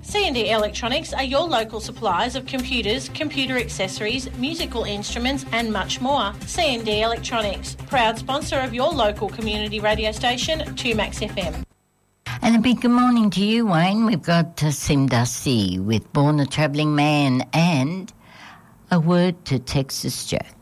C&D Electronics are your local suppliers of computers, computer accessories, musical instruments and much more. C&D Electronics, proud sponsor of your local community radio station, 2Max FM. And a big good morning to you, Wayne. We've got Sim Dusty with Born a Travelling Man and a word to Texas Jack.